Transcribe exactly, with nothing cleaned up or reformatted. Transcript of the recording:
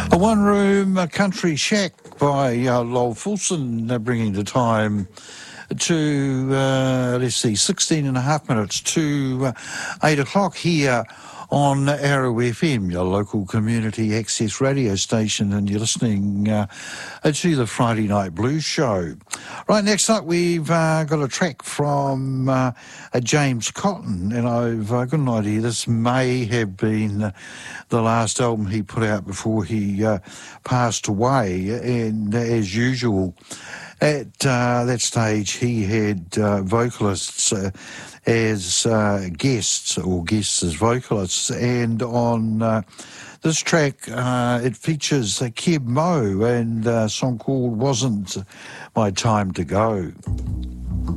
A one-room uh, country shack by uh, Lowell Fulson, uh, bringing the time to, uh, let's see, sixteen and a half minutes to uh, eight o'clock here on Arrow F M, your local community access radio station, and you're listening uh, to the Friday Night Blues Show. Right, next up we've uh, got a track from uh, uh, James Cotton, and I've uh, got an idea this may have been uh, the last album he put out before he uh, passed away, and uh, as usual, at uh, that stage, he had uh, vocalists uh, as uh, guests, or guests as vocalists, and on uh, this track, uh, it features uh, Keb Mo and a song called Wasn't My Time to Go.